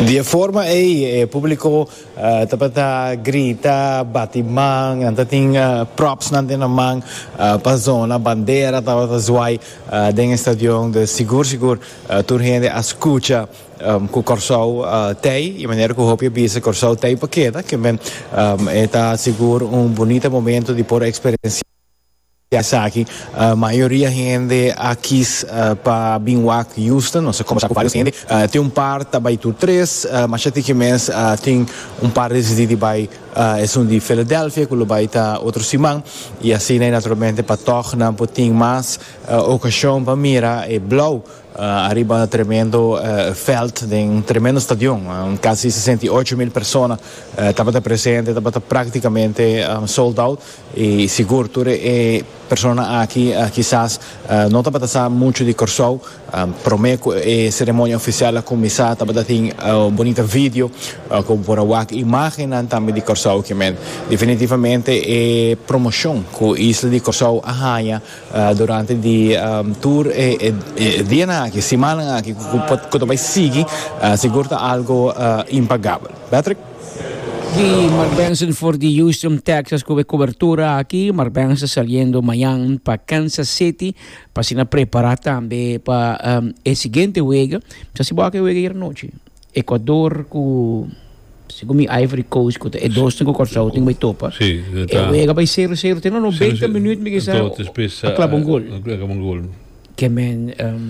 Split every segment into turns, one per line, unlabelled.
De forma é público tapata grita batimang nanta ting props nante namang pa zona bandeira tapata zuai dentro stadion de seguro tur gente escuta com Corsau tei e maneira que o Hopi bisa Corsau tei paqueta que men está seguro bonito momento de por experienciar aqui, a maioria gente aqui para Binwak Houston, não sei como está com vários gente, tem par também tu três, mas já tem que mês tem par residente vai é de Filadélfia, que vai estar outro simão e assim naturalmente para tornar um pouquinho mais ocasião para mirar e blow arriba tremendo felt de um tremendo stadion, quase 68.000 pessoas estavam presentes, estavam praticamente sold out e seguro tudo é persona aqui quizás não estava a muito de Corsau prometo a cerimônia oficial começar estava a ter bonita vídeo com por a imagem também de Corsau que definitivamente é promoção que a isla de Corsau arranha durante o tour dia aqui semana aqui que vai seguir seguro algo impagável. Patrick?
Y Mark Benson for the Houston, Texas, con cobertura aquí. Mark Benson saliendo mañana para Kansas City, para se preparar también para el siguiente juego. Se va a jugar ayer noche. Ecuador con segundo Ivory Coast, con el 2 tengo Corsau, tengo mi topa.
Sí,
el juego va a 0-0, tengo 90 minutos, me quizá a clavar un gol. Que men,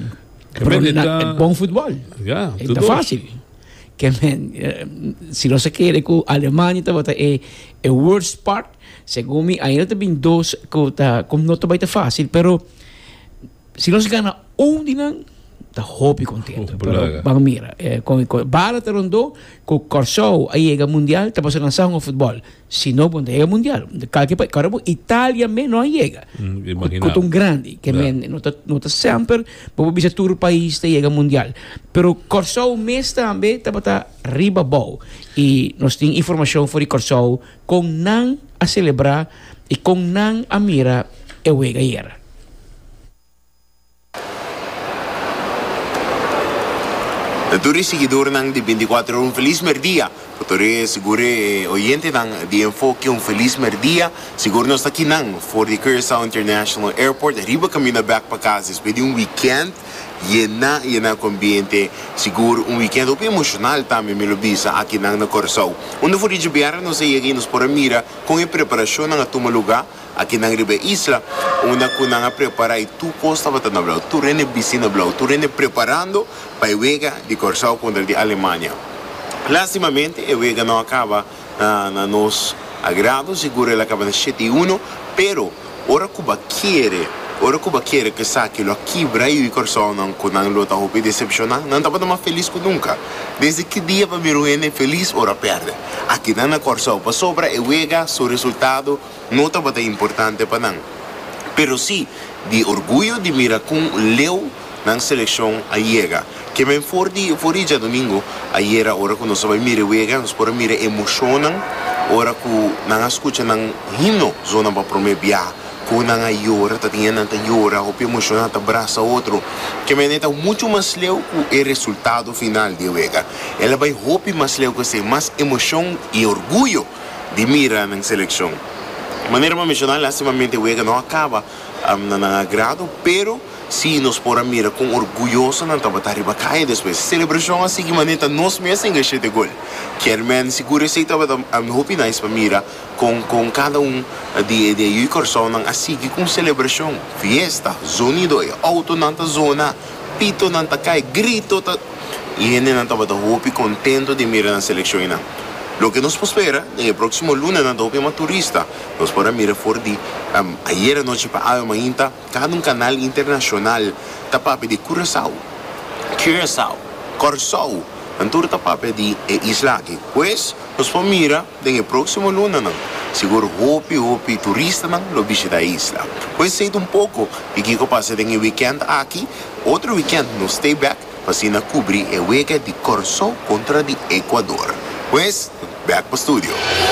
buen fútbol.
Ja,
está fácil. Que si no se quiere que Alemania es el worst part, según mí, ahí no te ven dos que no te va a estar fácil, pero si no se gana un dinan, está happy contento. Pero van mira, con Bala Terondo, con Corsau, ahí llega mundial, te pasa lanzar un fútbol. Si no, cuando llega mundial, claro, Italia menos llega. Con un grande, que no está sempre, pero bisa todo país te llega mundial. Pero Corsau mes también está arriba bow. Y nos tiene información sobre Corsau con nan a celebrar y con nan a mira el juega ayer.
Natürlich seguidor ng de 24 un feliz merdia. Potore siguro oyente ng di enfoque un feliz merdia. Siguro nos aqui nang for the Curaçao International Airport. Arriba kami na back pa casa. Pwede um weekend. Yena com ambiente seguro, weekend o emocional também me lobisa aqui na Corsau. Onde for de biara nos aí nos por mira com a preparação na toma lugar aqui na Ribe Isla, onde com na preparar e tu costa bata na blau, tu rene piscina blau, tu rene preparando para a wega de Corsau contra de Alemanha. Lastimamente a wega não acaba na nos agrado, seguro ela acaba na 7-1, pero ora Cuba quer que saque lo aqui Brasil e Corsau não com não luta hope decepcionar, não estava mais feliz que nunca. Desde que dia para Miruene feliz ora perde. Aqui na Corsau para sobra e wega seu resultado não estava tão importante para não. Pero sim, de orgulho de mira com Leo na seleção a Iega. Que men for dia domingo a Iera ora quando nós vai mira wega, nós por mira emocionam, ora que não escuta não himno zona para promebiar. Kuna nga llora, tatinha nanta llora, o emocionante abraça outro, que meneta muito mais leu o resultado final de Wega. Ela vai hope mais leu que se mais emoção e orgulho de mira na seleção. De maneira mencionar, lastimamente Wega não acaba na agrado, pero se nos por a mira com orgulhoso não estava arriba cai depois celebração assim que maneta nós mesmos engaixei de gol quer men seguro sei estava hope nice para mira com cada de Corsau não assim que com celebração fiesta zonido auto nanta zona pito nanta cai grito e ele não estava hope contento de mira na seleção não. Lo que nos espera en el próximo lunes na Dope Turista nos podrá mirar for de ayer anoche para Almainta cada un canal internacional tapape de Curaçao Corsau antur tapape de isla aqui pues nos podrá mirar en el próximo lunes seguro hopi turista lo visita isla pues sei un poco y que pasa en el weekend aquí otro weekend nos stay back para cubrir el juego de Corsau contra de Ecuador. Pues, back para estudio.